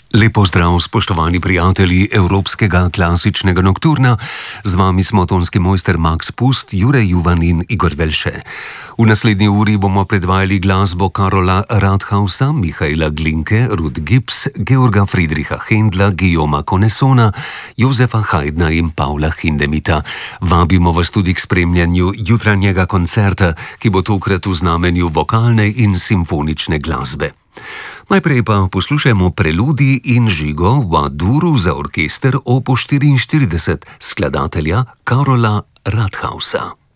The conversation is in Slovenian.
Lepo zdrav, spoštovani prijatelji Evropskega klasičnega nokturna. Z vami smo tonski mojster Max Pust, Jure Juvan in Igor Velše. V naslednji uri bomo predvajali glasbo Karola Rathausa, Michaela Glinke, Ruth Gibbs, Georga Friedricha Händla, Guillauma Conessona, Josefa Haydna in Paula Hindemita. Vabimo vas tudi k spremljanju jutranjega koncerta, ki bo tokrat v znamenju vokalne in simfonične glasbe. Najprej pa poslušajmo preludij in žigo v A-duru za orkester opus 44 skladatelja Karola Rathausa.